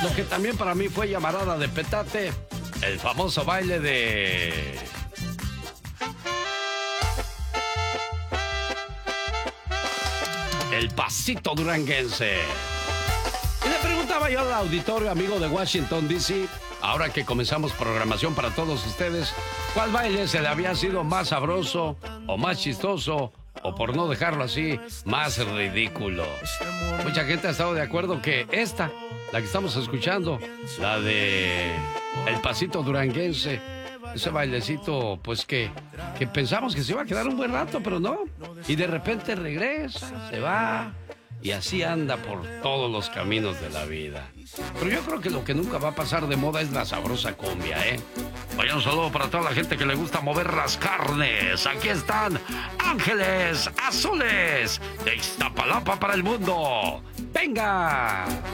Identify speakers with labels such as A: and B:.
A: Lo que también para mí fue llamarada de petate, el famoso baile de... el pasito duranguense. Y le preguntaba yo al auditorio amigo de Washington, D.C., ahora que comenzamos programación para todos ustedes, ¿cuál baile se le había sido más sabroso o más chistoso o, por no dejarlo así, más ridículo? Mucha gente ha estado de acuerdo que esta, la que estamos escuchando, la de el pasito duranguense, ese bailecito, pues que pensamos que se iba a quedar un buen rato, pero no. Y de repente regresa, se va, y así anda por todos los caminos de la vida. Pero yo creo que lo que nunca va a pasar de moda es la sabrosa cumbia, ¿eh? Vaya, un saludo para toda la gente que le gusta mover las carnes. Aquí están Ángeles Azules de Iztapalapa para el mundo. ¡Venga!